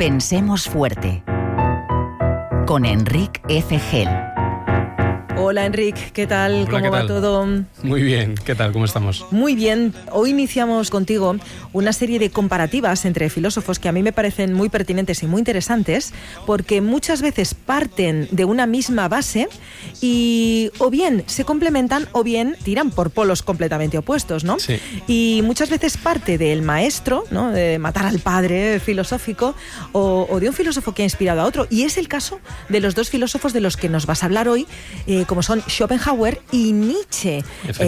Pensemos fuerte. Con Enric F. Gel. Hola Enric, ¿qué tal? Hola, ¿Cómo va todo? Muy bien, ¿qué tal? ¿Cómo estamos? Muy bien. Hoy iniciamos contigo una serie de comparativas entre filósofos que a mí me parecen muy pertinentes y muy interesantes, porque muchas veces parten de una misma base y o bien se complementan o bien tiran por polos completamente opuestos, ¿no? Sí. Y muchas veces parte del maestro, ¿no?, de matar al padre filosófico, o de un filósofo que ha inspirado a otro. Y es el caso de los dos filósofos de los que nos vas a hablar hoy, como son Schopenhauer y Nietzsche.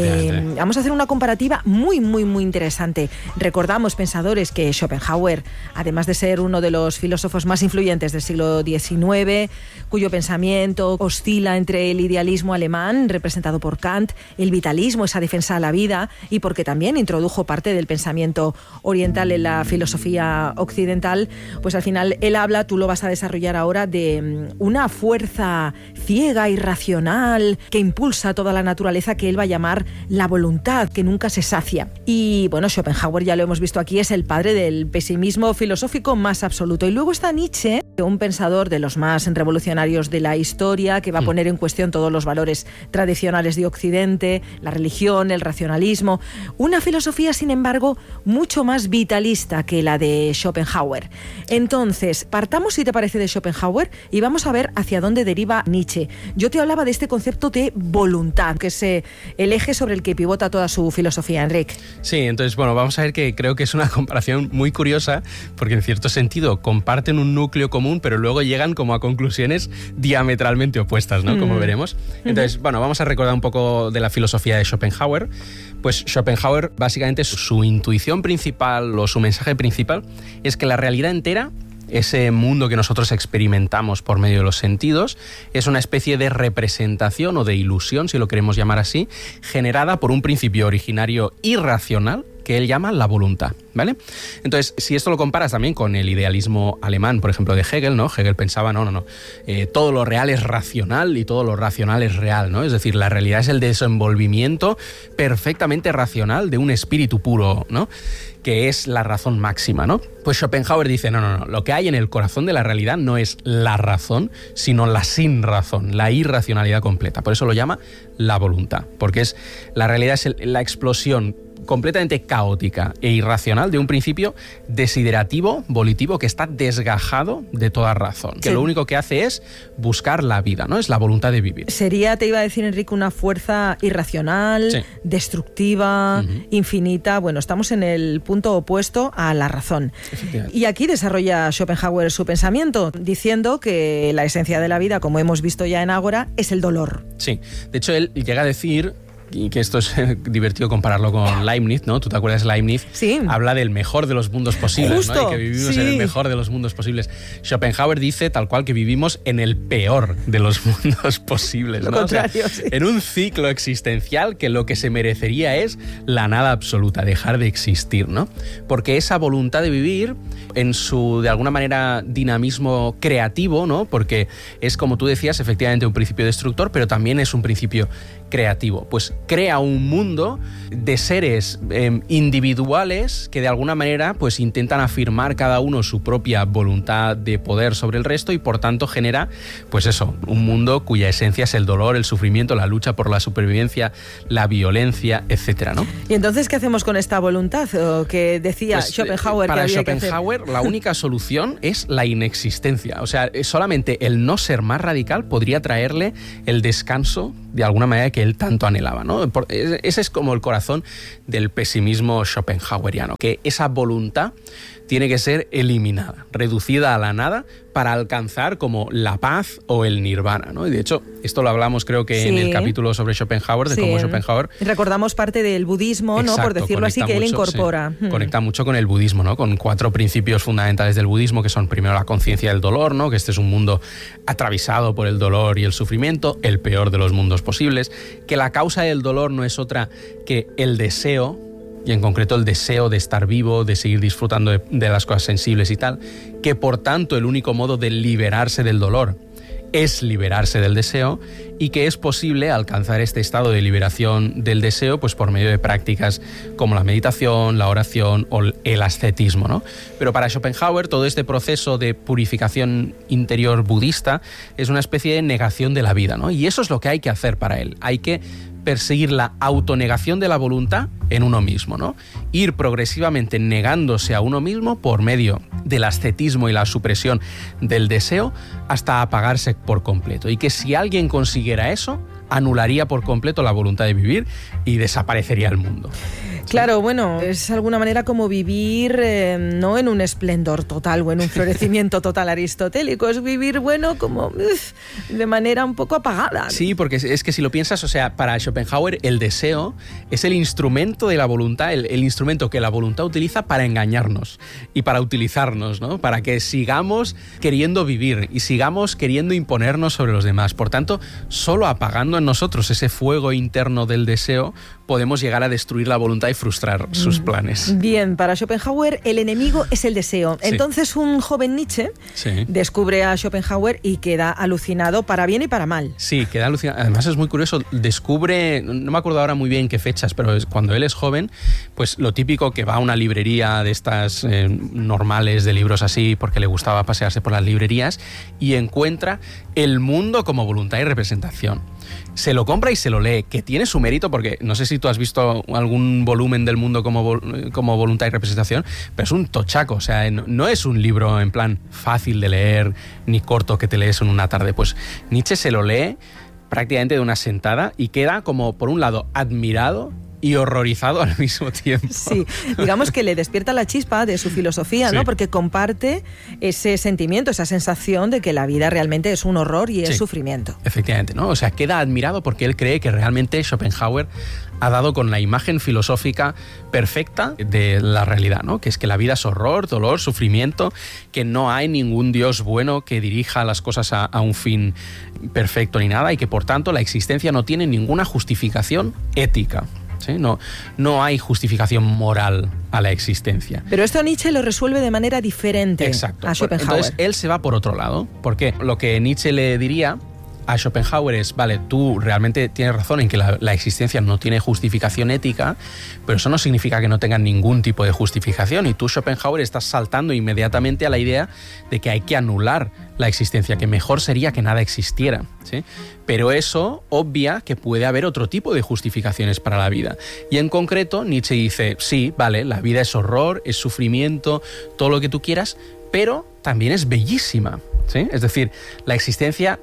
Vamos a hacer una comparativa muy interesante. Recordamos, pensadores, que Schopenhauer, además de ser uno de los filósofos más influyentes del siglo XIX, cuyo pensamiento oscila entre el idealismo alemán, representado por Kant, el vitalismo, esa defensa a la vida, y porque también introdujo parte del pensamiento oriental en la filosofía occidental, pues al final él habla, tú lo vas a desarrollar ahora, de una fuerza ciega, irracional, que impulsa toda la naturaleza, que él va a llamar la voluntad, que nunca se sacia. Y bueno, Schopenhauer, ya lo hemos visto aquí, es el padre del pesimismo filosófico más absoluto. Y luego está Nietzsche, un pensador de los más revolucionarios de la historia, que va a poner en cuestión todos los valores tradicionales de Occidente, la religión, el racionalismo. Una filosofía, sin embargo, mucho más vitalista que la de Schopenhauer. Entonces, partamos, si te parece, de Schopenhauer y vamos a ver hacia dónde deriva Nietzsche. Yo te hablaba de este concepto de voluntad, que es el eje sobre el que pivota toda su filosofía, Enric. Sí, entonces, bueno, vamos a ver que creo que es una comparación muy curiosa, porque en cierto sentido comparten un núcleo común, pero luego llegan como a conclusiones diametralmente opuestas, ¿no? Como veremos. Entonces, bueno, vamos a recordar un poco de la filosofía de Schopenhauer. Pues Schopenhauer, básicamente, su intuición principal o su mensaje principal es que la realidad entera, ese mundo que nosotros experimentamos por medio de los sentidos, es una especie de representación o de ilusión, si lo queremos llamar así, generada por un principio originario irracional que él llama la voluntad, ¿vale? Entonces, si esto lo comparas también con el idealismo alemán, por ejemplo, de Hegel, ¿no? Hegel pensaba, todo lo real es racional y todo lo racional es real, ¿no? Es decir, la realidad es el desenvolvimiento perfectamente racional de un espíritu puro, ¿no?, que es la razón máxima, ¿no? Pues Schopenhauer dice, no, lo que hay en el corazón de la realidad no es la razón, sino la sin razón, la irracionalidad completa. Por eso lo llama la voluntad, porque la realidad es la explosión completamente caótica e irracional de un principio desiderativo, volitivo, que está desgajado de toda razón, que lo único que hace es buscar la vida, ¿no? Es la voluntad de vivir. Sería, te iba a decir, Enrique, una fuerza irracional, destructiva, infinita. Bueno, estamos en el punto opuesto a la razón. Y aquí desarrolla Schopenhauer su pensamiento, diciendo que la esencia de la vida, como hemos visto ya en Ágora, es el dolor. Sí, de hecho él llega a decir, y que esto es divertido compararlo con Leibniz, ¿no? ¿Tú te acuerdas? Leibniz habla del mejor de los mundos posibles, justo, ¿no? Y que vivimos en el mejor de los mundos posibles. Schopenhauer dice tal cual que vivimos en el peor de los mundos posibles, ¿no? Lo contrario, o sea, en un ciclo existencial que lo que se merecería es la nada absoluta, dejar de existir, ¿no? Porque esa voluntad de vivir, en su, de alguna manera, dinamismo creativo, ¿no? Porque es, como tú decías, efectivamente un principio destructor, pero también es un principio creativo. Pues crea un mundo de seres individuales que de alguna manera pues intentan afirmar cada uno su propia voluntad de poder sobre el resto, y por tanto genera pues eso, un mundo cuya esencia es el dolor, el sufrimiento, la lucha por la supervivencia, la violencia, etcétera, ¿no? ¿Y entonces qué hacemos con esta voluntad? ¿O que decía pues, Schopenhauer para que había Schopenhauer que hacer? La única solución es la inexistencia. O sea, solamente el no ser más radical podría traerle el descanso de alguna manera que él tanto anhelaba, ¿no? Ese es como el corazón del pesimismo schopenhaueriano, que esa voluntad tiene que ser eliminada, reducida a la nada, para alcanzar como la paz o el nirvana, ¿no? Y de hecho, esto lo hablamos creo que en el capítulo sobre Schopenhauer, de cómo Schopenhauer... Recordamos parte del budismo, ¿no? Por decirlo así, que él incorpora. Conecta mucho con el budismo, ¿no? Con 4 principios fundamentales del budismo, que son primero la conciencia del dolor, ¿no? Que este es un mundo atravesado por el dolor y el sufrimiento, el peor de los mundos posibles, que la causa del dolor no es otra que el deseo, y en concreto el deseo de estar vivo, de seguir disfrutando de las cosas sensibles y tal, que por tanto el único modo de liberarse del dolor es liberarse del deseo y que es posible alcanzar este estado de liberación del deseo pues por medio de prácticas como la meditación, la oración o el ascetismo, ¿no? Pero para Schopenhauer todo este proceso de purificación interior budista es una especie de negación de la vida, ¿no? Y eso es lo que hay que hacer para él. Hay que perseguir la autonegación de la voluntad en uno mismo, ¿no? Ir progresivamente negándose a uno mismo por medio del ascetismo y la supresión del deseo hasta apagarse por completo. Y que si alguien consiguiera eso, anularía por completo la voluntad de vivir y desaparecería el mundo. Claro, bueno, es de alguna manera como vivir no en un esplendor total o en un florecimiento total aristotélico, es vivir, bueno, como de manera un poco apagada. Sí, porque es que si lo piensas, o sea, para Schopenhauer el deseo es el instrumento de la voluntad, el instrumento que la voluntad utiliza para engañarnos y para utilizarnos, ¿no? Para que sigamos queriendo vivir y sigamos queriendo imponernos sobre los demás. Por tanto, solo apagando en nosotros ese fuego interno del deseo podemos llegar a destruir la voluntad y frustrar sus planes. Bien, para Schopenhauer el enemigo es el deseo. Sí. Entonces un joven Nietzsche descubre a Schopenhauer y queda alucinado para bien y para mal. Sí, queda alucinado. Además es muy curioso, descubre, no me acuerdo ahora muy bien qué fechas, pero cuando él es joven, pues lo típico que va a una librería de estas normales de libros así, porque le gustaba pasearse por las librerías, y encuentra El mundo como voluntad y representación. Se lo compra y se lo lee, que tiene su mérito, porque no sé si tú has visto algún volumen del mundo como voluntad y representación, pero es un tochaco, o sea, no es un libro en plan fácil de leer ni corto que te lees en una tarde. Pues Nietzsche se lo lee prácticamente de una sentada y queda como, por un lado, admirado y horrorizado al mismo tiempo. Sí, digamos que le despierta la chispa de su filosofía, ¿no? Porque comparte ese sentimiento, esa sensación de que la vida realmente es un horror y es sufrimiento. Efectivamente, ¿no? O sea, queda admirado porque él cree que realmente Schopenhauer ha dado con la imagen filosófica perfecta de la realidad, ¿no? Que es que la vida es horror, dolor, sufrimiento, que no hay ningún Dios bueno que dirija las cosas a un fin perfecto ni nada, y que por tanto la existencia no tiene ninguna justificación ética. ¿Sí? No hay justificación moral a la existencia. Pero esto Nietzsche lo resuelve de manera diferente. Exacto. A Schopenhauer. Entonces él se va por otro lado, porque lo que Nietzsche le diría a Schopenhauer es, vale, tú realmente tienes razón en que la existencia no tiene justificación ética, pero eso no significa que no tenga ningún tipo de justificación, y tú, Schopenhauer, estás saltando inmediatamente a la idea de que hay que anular la existencia, que mejor sería que nada existiera, ¿sí? Pero eso obvia que puede haber otro tipo de justificaciones para la vida. Y en concreto, Nietzsche dice, sí, vale, la vida es horror, es sufrimiento, todo lo que tú quieras, pero también es bellísima, ¿sí? Es decir, la existencia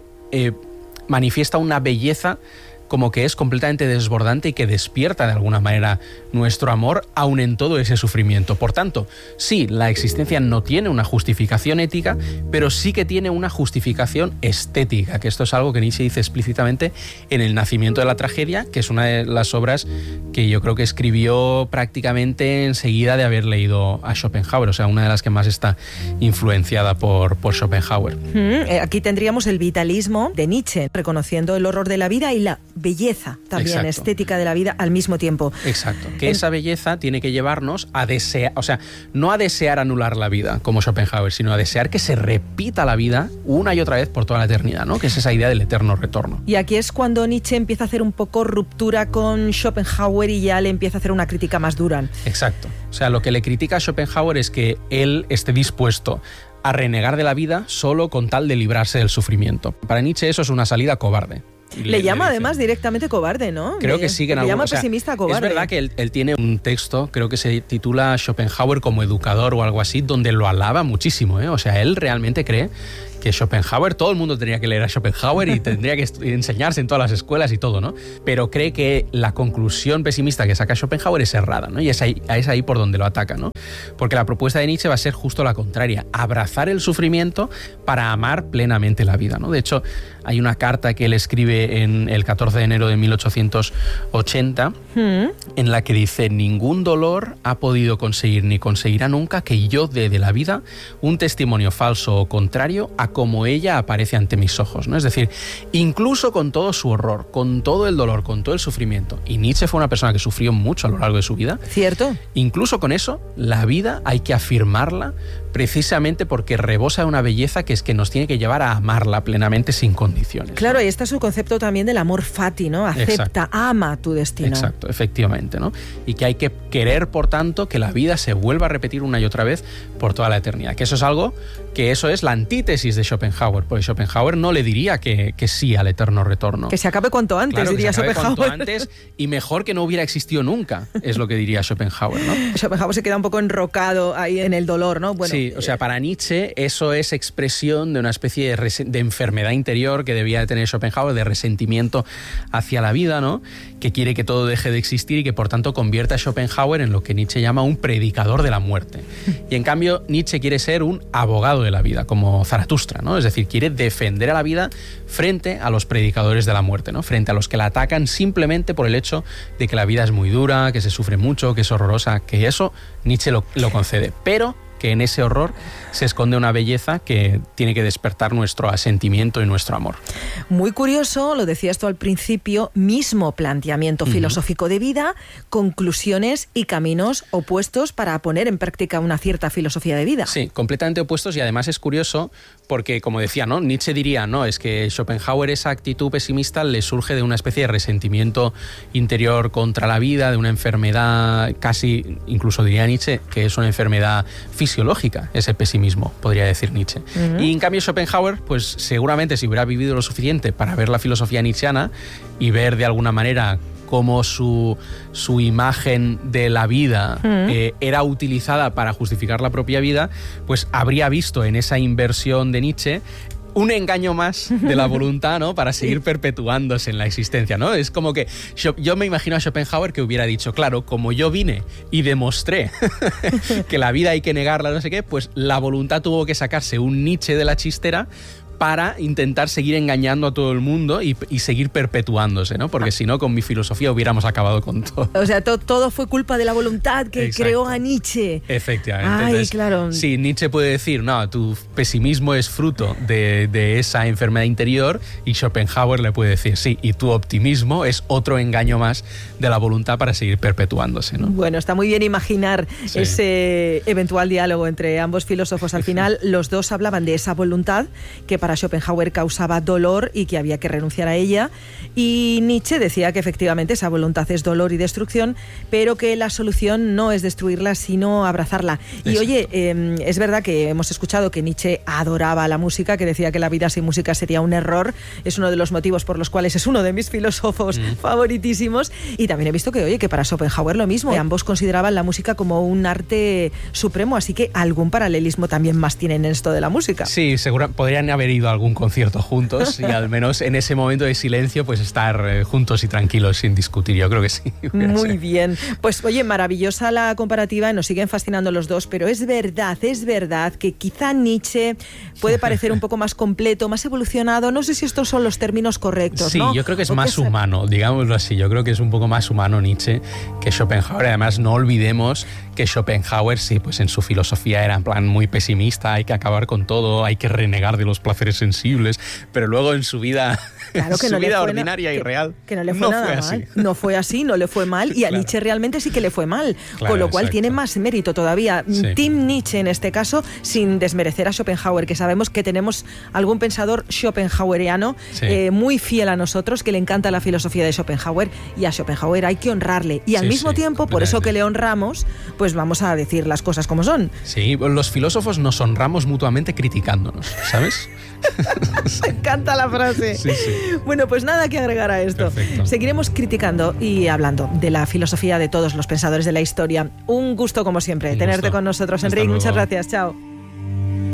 manifiesta una belleza como que es completamente desbordante y que despierta de alguna manera nuestro amor aun en todo ese sufrimiento. Por tanto, sí, la existencia no tiene una justificación ética, pero sí que tiene una justificación estética, que esto es algo que Nietzsche dice explícitamente en El nacimiento de la tragedia, que es una de las obras que yo creo que escribió prácticamente enseguida de haber leído a Schopenhauer, o sea, una de las que más está influenciada por Schopenhauer. Aquí tendríamos el vitalismo de Nietzsche, reconociendo el horror de la vida y la belleza también estética de la vida al mismo tiempo. Exacto. Que esa belleza tiene que llevarnos a desear, o sea, no a desear anular la vida como Schopenhauer, sino a desear que se repita la vida una y otra vez por toda la eternidad, ¿no? Que es esa idea del eterno retorno. Y aquí es cuando Nietzsche empieza a hacer un poco ruptura con Schopenhauer y ya le empieza a hacer una crítica más dura. Exacto. O sea, lo que le critica a Schopenhauer es que él esté dispuesto a renegar de la vida solo con tal de librarse del sufrimiento. Para Nietzsche eso es una salida cobarde. Le llama además directamente cobarde, ¿no? Creo que sí, que en le llama o sea, pesimista cobarde. Es verdad que él tiene un texto, creo que se titula Schopenhauer como educador o algo así, donde lo alaba muchísimo, ¿eh? O sea, él realmente cree que Schopenhauer, todo el mundo tendría que leer a Schopenhauer y tendría que enseñarse en todas las escuelas y todo, ¿no? Pero cree que la conclusión pesimista que saca Schopenhauer es errada, ¿no? Y es ahí por donde lo ataca, ¿no? Porque la propuesta de Nietzsche va a ser justo la contraria, abrazar el sufrimiento para amar plenamente la vida, ¿no? De hecho, hay una carta que él escribe en el 14 de enero de 1880 en la que dice: ningún dolor ha podido conseguir ni conseguirá nunca que yo dé de la vida un testimonio falso o contrario a como ella aparece ante mis ojos, ¿no? Es decir, incluso con todo su horror, con todo el dolor, con todo el sufrimiento, y Nietzsche fue una persona que sufrió mucho a lo largo de su vida. ¿Cierto? Incluso con eso, la vida hay que afirmarla precisamente porque rebosa de una belleza que es que nos tiene que llevar a amarla plenamente sin condiciones. Claro, y está su concepto también del amor fati, ¿no? Acepta, ama tu destino. Exacto, efectivamente, ¿no? Y que hay que querer, por tanto, que la vida se vuelva a repetir una y otra vez por toda la eternidad. Que eso es algo, que eso es la antítesis de Schopenhauer, porque Schopenhauer no le diría que sí al eterno retorno. Que se acabe cuanto antes, claro, diría que se acabe Schopenhauer. Cuanto antes y mejor que no hubiera existido nunca, es lo que diría Schopenhauer, ¿no? Schopenhauer se queda un poco enrocado ahí en el dolor, ¿no? Bueno, sí, o sea, para Nietzsche eso es expresión de una especie de enfermedad interior que debía de tener Schopenhauer, de resentimiento hacia la vida, ¿no? Que quiere que todo deje de existir y que por tanto convierta a Schopenhauer en lo que Nietzsche llama un predicador de la muerte. Y en cambio Nietzsche quiere ser un abogado de la vida, como Zaratustra, ¿no? Es decir, quiere defender a la vida frente a los predicadores de la muerte, ¿no? Frente a los que la atacan simplemente por el hecho de que la vida es muy dura, que se sufre mucho, que es horrorosa, que eso Nietzsche lo concede. Pero que en ese horror se esconde una belleza que tiene que despertar nuestro asentimiento y nuestro amor. Muy curioso, lo decías tú al principio, mismo planteamiento filosófico de vida, conclusiones y caminos opuestos para poner en práctica una cierta filosofía de vida. Sí, completamente opuestos, y además es curioso porque, como decía, ¿no? Nietzsche diría, no, es que Schopenhauer esa actitud pesimista le surge de una especie de resentimiento interior contra la vida, de una enfermedad, casi, incluso diría Nietzsche, que es una enfermedad fisiológica, ese pesimismo, podría decir Nietzsche. Y en cambio Schopenhauer, pues seguramente si hubiera vivido lo suficiente para ver la filosofía nietzscheana y ver de alguna manera cómo su imagen de la vida era utilizada para justificar la propia vida, pues habría visto en esa inversión de Nietzsche un engaño más de la voluntad, ¿no? Para seguir perpetuándose en la existencia, ¿no? Es como que yo me imagino a Schopenhauer que hubiera dicho, claro, como yo vine y demostré que la vida hay que negarla, no sé qué, pues la voluntad tuvo que sacarse un Nietzsche de la chistera para intentar seguir engañando a todo el mundo y seguir perpetuándose, ¿no? Porque si no, con mi filosofía hubiéramos acabado con todo. O sea, todo fue culpa de la voluntad que creó a Nietzsche. Efectivamente. Ay, entonces, claro. Sí, Nietzsche puede decir, no, tu pesimismo es fruto de esa enfermedad interior, y Schopenhauer le puede decir, sí, y tu optimismo es otro engaño más de la voluntad para seguir perpetuándose, ¿no? Bueno, está muy bien imaginar ese eventual diálogo entre ambos filósofos. Al final, los dos hablaban de esa voluntad que para Schopenhauer causaba dolor y que había que renunciar a ella, y Nietzsche decía que efectivamente esa voluntad es dolor y destrucción, pero que la solución no es destruirla sino abrazarla. Exacto. Y oye, es verdad que hemos escuchado que Nietzsche adoraba la música, que decía que la vida sin música sería un error, es uno de los motivos por los cuales es uno de mis filósofos favoritísimos, y también he visto que, oye, que para Schopenhauer lo mismo, ambos consideraban la música como un arte supremo, así que algún paralelismo también más tienen en esto de la música. Sí, seguro podrían haber ido a algún concierto juntos y al menos en ese momento de silencio pues estar juntos y tranquilos sin discutir, yo creo que sí. Muy bien, pues oye, maravillosa la comparativa, nos siguen fascinando los dos, pero es verdad que quizá Nietzsche puede parecer un poco más completo, más evolucionado, no sé si estos son los términos correctos, sí, ¿no? Yo creo que es más humano, digámoslo así, yo creo que es un poco más humano Nietzsche que Schopenhauer. Además, no olvidemos que Schopenhauer, sí, pues en su filosofía era en plan muy pesimista, hay que acabar con todo, hay que renegar de los placeres sensibles, pero luego en su vida, claro, que su no vida ordinaria y real, que no le fue nada mal. No fue así, no le fue mal, y a Nietzsche realmente sí que le fue mal, con lo cual tiene más mérito todavía. Sí. Team Nietzsche en este caso, sin desmerecer a Schopenhauer, que sabemos que tenemos algún pensador schopenhaueriano muy fiel a nosotros, que le encanta la filosofía de Schopenhauer, y a Schopenhauer hay que honrarle, y al mismo tiempo, por eso que le honramos, pues vamos a decir las cosas como son. Sí, los filósofos nos honramos mutuamente criticándonos, ¿sabes? Me encanta la frase. Sí. Bueno, pues nada que agregar a esto. Perfecto. Seguiremos criticando y hablando de la filosofía de todos los pensadores de la historia. Un gusto, como siempre, tenerte con nosotros, Enrique. Muchas gracias. Chao.